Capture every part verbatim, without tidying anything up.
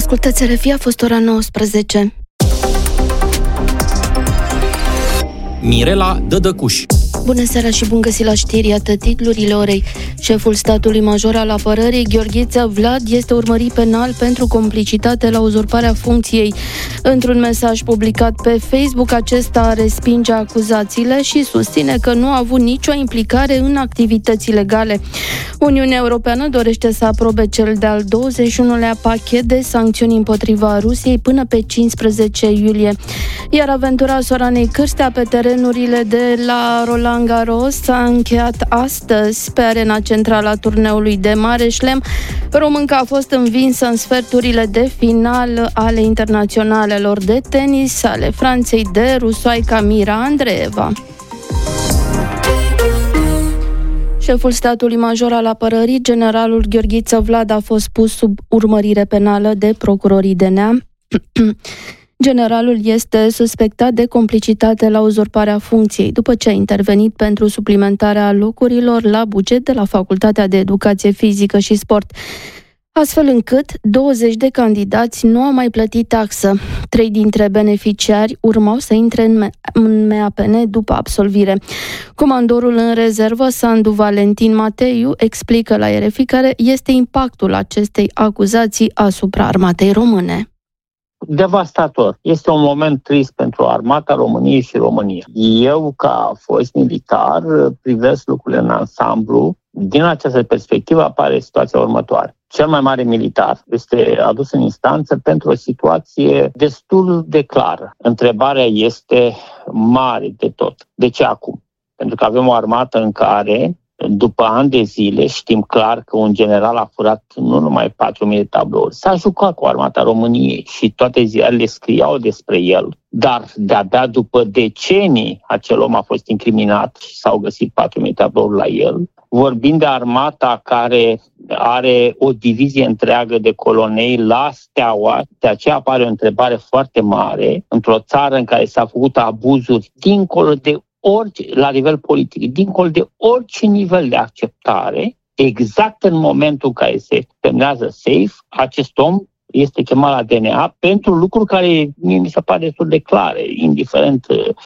Ascultați R F I, a fost ora nouăsprezece. Mirela Dădăcuș. Bună seara și bun găsit la știri, iată titlurile orei. Șeful statului major al apărării, Gheorghiță Vlad, este urmărit penal pentru complicitate la uzurparea funcției. Într-un mesaj publicat pe Facebook, acesta respinge acuzațiile și susține că nu a avut nicio implicare în activități ilegale. Uniunea Europeană dorește să aprobe cel de-al douăzeci și unulea pachet de sancțiuni împotriva Rusiei până pe cincisprezece iulie. Iar aventura Soranei Cârstea pe terenurile de la Roland Garros s-a încheiat astăzi pe arena centrală a turneului de Mare Șlem. Românca a fost învinsă în sferturile de final ale internaționalelor de tenis ale Franței de rusoaica Mira Andreeva. Șeful statului major al apărării, generalul Gheorghiță Vlad, a fost pus sub urmărire penală de procurorii D N A. Generalul este suspectat de complicitate la uzurparea funcției, după ce a intervenit pentru suplimentarea locurilor la buget de la Facultatea de Educație Fizică și Sport, astfel încât douăzeci de candidați nu au mai plătit taxă. Trei dintre beneficiari urmau să intre în, me- în M A P N după absolvire. Comandorul în rezervă, Sandu Valentin Mateiu, explică la R F I care este impactul acestei acuzații asupra armatei române. Devastator. Este un moment trist pentru armata României și România. Eu, ca fost militar, privesc lucrurile în ansamblu. Din această perspectivă apare situația următoare. Cel mai mare militar este adus în instanță pentru o situație destul de clară. Întrebarea este mare de tot. De ce acum? Pentru că avem o armată în care, după ani de zile, știm clar că un general a furat nu numai patru mii de tablouri. S-a jucat cu armata României și toate ziarele scriau despre el. Dar de-abia după decenii acel om a fost incriminat și s-au găsit patru mii de tablouri la el. Vorbim de armata care are o divizie întreagă de colonei la Steaua. De aceea apare o întrebare foarte mare într-o țară în care s-a făcut abuzuri dincolo de orice, la nivel politic, dincolo de orice nivel de acceptare, exact în momentul în care se terminează safe, acest om este chemat la D N A pentru lucruri care mie mi se pare destul de clare, indiferent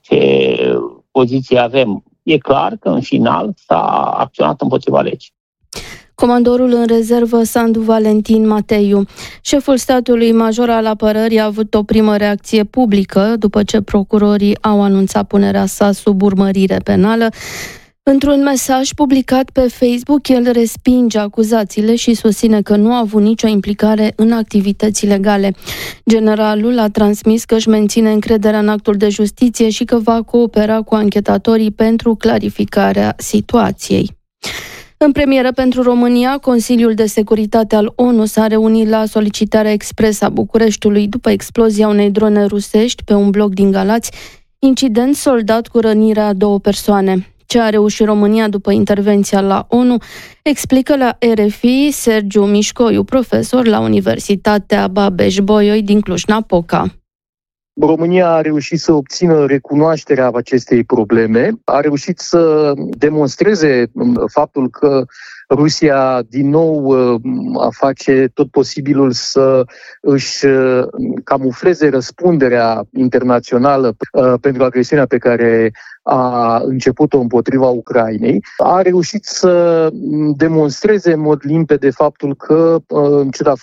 ce poziție avem. E clar că în final s-a acționat împotriva legii. Comandorul în rezervă, Sandu Valentin Mateiu. Șeful statului major al apărării a avut o primă reacție publică după ce procurorii au anunțat punerea sa sub urmărire penală. Într-un mesaj publicat pe Facebook, el respinge acuzațiile și susține că nu a avut nicio implicare în activități ilegale. Generalul a transmis că își menține încrederea în actul de justiție și că va coopera cu anchetatorii pentru clarificarea situației. În premieră pentru România, Consiliul de Securitate al O N U s-a reunit la solicitarea expresă a Bucureștiului după explozia unei drone rusești pe un bloc din Galați, incident soldat cu rănirea a două persoane. Ce a reușit România după intervenția la O N U, explică la R F I Sergiu Mișcoiu, profesor la Universitatea Babeș-Bolyai din Cluj-Napoca. România a reușit să obțină recunoașterea acestei probleme, a reușit să demonstreze faptul că Rusia din nou a face tot posibilul să își camufleze răspunderea internațională pentru agresiunea pe care a început-o împotriva Ucrainei. A reușit să demonstreze în mod limpede faptul că, în ciuda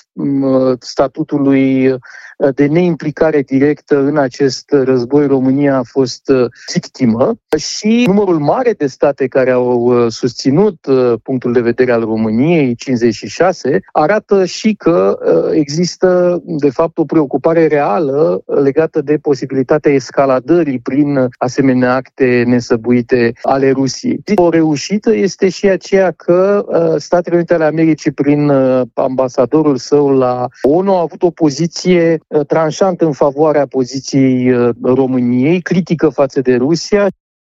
statutului de neimplicare directă în acest război, România a fost victimă și numărul mare de state care au susținut punctul de vedere al României, cincizeci și șase, arată și că există, de fapt, o preocupare reală legată de posibilitatea escaladării prin asemenea acte nesăbuite ale Rusiei. O reușită este și aceea că Statele Unite ale Americii, prin ambasadorul său la O N U, a avut o poziție tranșantă în favoarea poziției României, critică față de Rusia.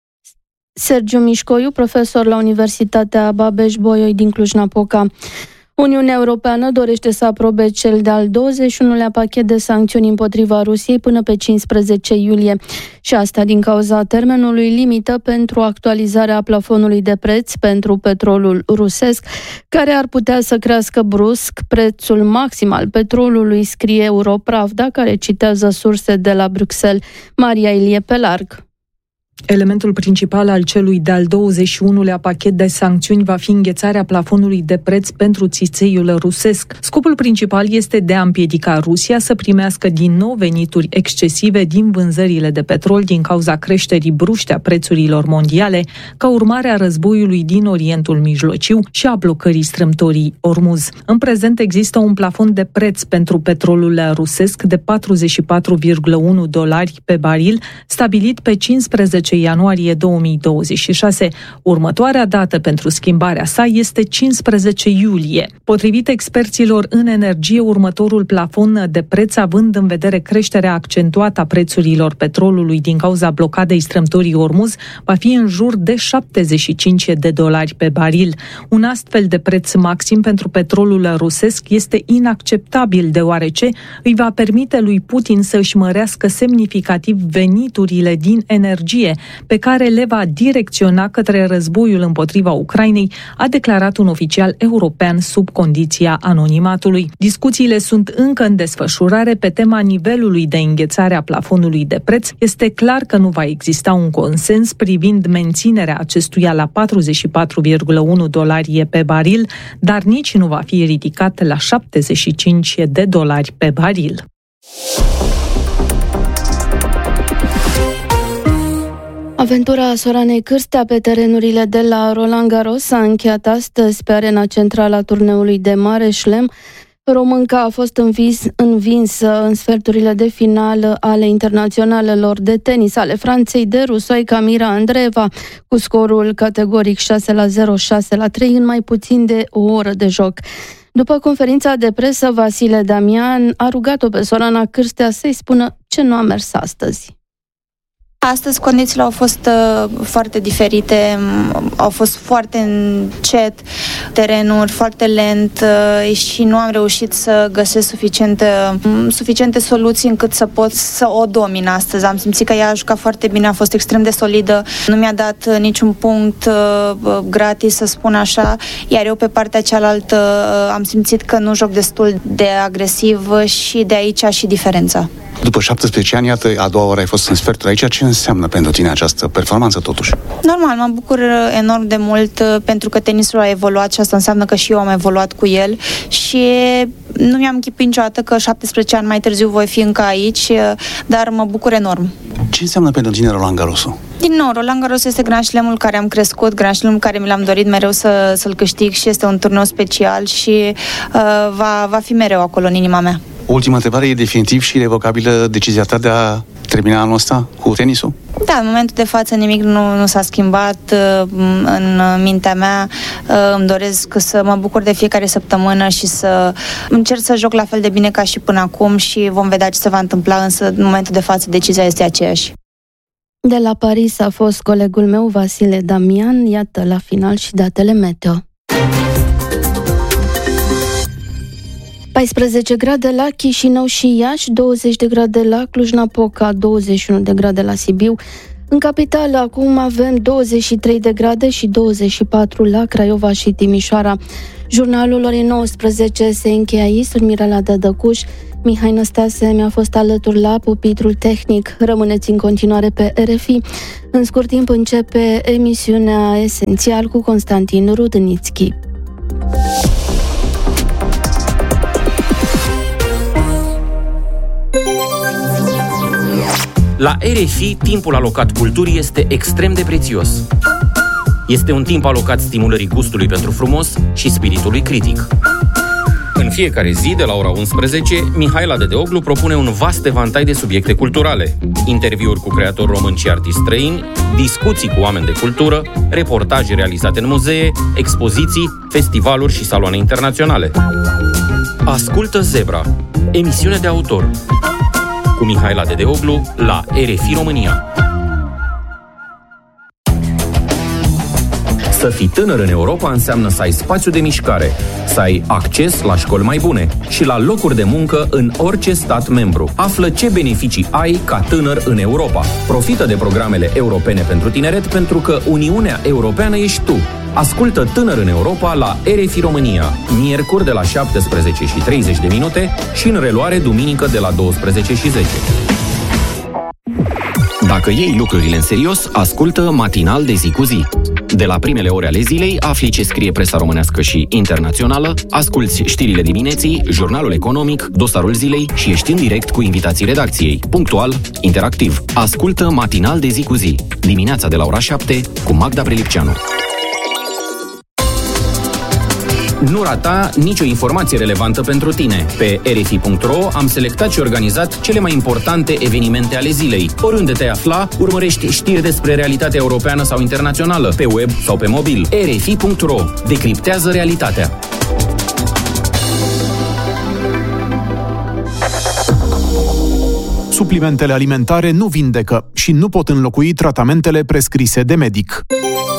Sergiu Mișcoiu, profesor la Universitatea Babeș-Bolyai din Cluj-Napoca. Uniunea Europeană dorește să aprobe cel de-al douăzeci și unulea pachet de sancțiuni împotriva Rusiei până pe cincisprezece iulie. Și asta din cauza termenului limită pentru actualizarea plafonului de preț pentru petrolul rusesc, care ar putea să crească brusc prețul maxim al petrolului, scrie Europravda, care citează surse de la Bruxelles. Maria Ilie pe larg. Elementul principal al celui de-al douăzeci și unulea pachet de sancțiuni va fi înghețarea plafonului de preț pentru țițeiul rusesc. Scopul principal este de a împiedica Rusia să primească din nou venituri excesive din vânzările de petrol din cauza creșterii bruște a prețurilor mondiale, ca urmare a războiului din Orientul Mijlociu și a blocării strâmtorii Ormuz. În prezent există un plafon de preț pentru petrolul rusesc de patruzeci și patru virgulă unu dolari pe baril, stabilit pe cincisprezece ianuarie două mii douăzeci și șase. Următoarea dată pentru schimbarea sa este cincisprezece iulie. Potrivit experților în energie, următorul plafon de preț, având în vedere creșterea accentuată a prețurilor petrolului din cauza blocadei strâmtorii Ormuz, va fi în jur de șaptezeci și cinci de dolari pe baril. Un astfel de preț maxim pentru petrolul rusesc este inacceptabil, deoarece îi va permite lui Putin să își mărească semnificativ veniturile din energie, pe care le va direcționa către războiul împotriva Ucrainei, a declarat un oficial european sub condiția anonimatului. Discuțiile sunt încă în desfășurare pe tema nivelului de înghețare a plafonului de preț. Este clar că nu va exista un consens privind menținerea acestuia la patruzeci și patru virgulă unu dolari pe baril, dar nici nu va fi ridicat la șaptezeci și cinci de dolari pe baril. Aventura Soranei Cârstea pe terenurile de la Roland Garros s-a încheiat astăzi pe arena centrală a turneului de mare șlem. Românca a fost învins, învinsă în sferturile de finală ale internaționalelor de tenis ale Franței de rusoica Mira Andreeva, cu scorul categoric șase la zero, șase la trei în mai puțin de o oră de joc. După conferința de presă, Vasile Damian a rugat-o pe Sorana Cârstea să-i spună ce nu a mers astăzi. Astăzi condițiile au fost uh, foarte diferite, au fost foarte încet, terenuri foarte lent uh, și nu am reușit să găsesc suficiente, uh, suficiente soluții încât să pot să o domin astăzi. Am simțit că ea a jucat foarte bine, a fost extrem de solidă, nu mi-a dat uh, niciun punct uh, gratis, să spun așa, iar eu pe partea cealaltă uh, am simțit că nu joc destul de agresiv și de aici și diferența. După șaptesprezece ani, iată, a doua oră ai fost în sferturi aici. Ce înseamnă pentru tine această performanță, totuși? Normal, mă bucur enorm de mult pentru că tenisul a evoluat și asta înseamnă că și eu am evoluat cu el și nu mi-am închipuit niciodată că șaptesprezece ani mai târziu voi fi încă aici, dar mă bucur enorm. Ce înseamnă pentru tine Roland Garrosul? Din nou, Roland Garros este Grand Slam-ul care am crescut, Grand Slam-ul care mi l-am dorit mereu să, să-l câștig și este un turneu special și uh, va, va fi mereu acolo în inima mea. Ultima întrebare, e definitiv și irrevocabilă decizia ta de a termina anul ăsta cu tenisul? Da, în momentul de față nimic nu, nu s-a schimbat uh, în mintea mea. Uh, îmi doresc să mă bucur de fiecare săptămână și să încerc să joc la fel de bine ca și până acum și vom vedea ce se va întâmpla, însă în momentul de față decizia este aceeași. De la Paris a fost colegul meu Vasile Damian, iată la final și datele meteo. paisprezece grade la Chișinău și Iași, douăzeci de grade la Cluj-Napoca, douăzeci și unu de grade la Sibiu. În capitală acum avem douăzeci și trei de grade și douăzeci și patru la Craiova și Timișoara. Jurnalul orei nouăsprezece se încheie aici. Sunt Mirela Dădăcuș. Mihai Năstase mi-a fost alături la pupitrul tehnic. Rămâneți în continuare pe R F I. În scurt timp începe emisiunea Esențial cu Constantin Rudnițchi. La R F I, timpul alocat culturii este extrem de prețios. Este un timp alocat stimulării gustului pentru frumos și spiritului critic. În fiecare zi, de la ora unsprezece, Mihaela Dedeoglu propune un vast evantai de subiecte culturale. Interviuri cu creatori români și artiști străini, discuții cu oameni de cultură, reportaje realizate în muzee, expoziții, festivaluri și saloane internaționale. Ascultă Zebra, emisiune de autor, cu Mihaela Dedeoglu la R F I România. Să fii tânăr în Europa înseamnă să ai spațiu de mișcare, să ai acces la școli mai bune și la locuri de muncă în orice stat membru. Află ce beneficii ai ca tânăr în Europa. Profită de programele europene pentru tineret, pentru că Uniunea Europeană ești tu. Ascultă Tânăr în Europa la R F I România, miercuri de la șaptesprezece și treizeci de minute și în reluare duminică de la douăsprezece și zece. Dacă iei lucrurile în serios, ascultă Matinal de zi cu zi. De la primele ore ale zilei, afli ce scrie presa românească și internațională, asculți știrile dimineții, jurnalul economic, dosarul zilei și ești în direct cu invitații redacției. Punctual, interactiv. Ascultă Matinal de zi cu zi. Dimineața de la ora șapte cu Magda Prelipceanu. Nu rata nicio informație relevantă pentru tine. Pe R F I punct R O am selectat și organizat cele mai importante evenimente ale zilei. Oriunde te afla, urmărești știri despre realitatea europeană sau internațională, pe web sau pe mobil. R F I punct R O decriptează realitatea. Suplimentele alimentare nu vindecă și nu pot înlocui tratamentele prescrise de medic.